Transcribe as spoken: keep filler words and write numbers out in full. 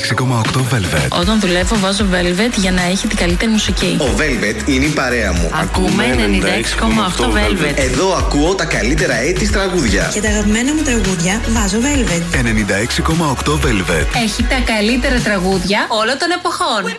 έξι κόμμα οκτώ Velvet. Όταν δουλεύω βάζω Velvet για να έχει την καλύτερη μουσική. Ο Velvet είναι η παρέα μου. Ακούμε ενενήντα έξι κόμμα οκτώ Velvet. Εδώ ακούω τα καλύτερα έτη τραγούδια. Και τα αγαπημένα μου τραγούδια βάζω Velvet. ενενήντα έξι κόμμα οκτώ Velvet. Έχει τα καλύτερα τραγούδια όλων των εποχών.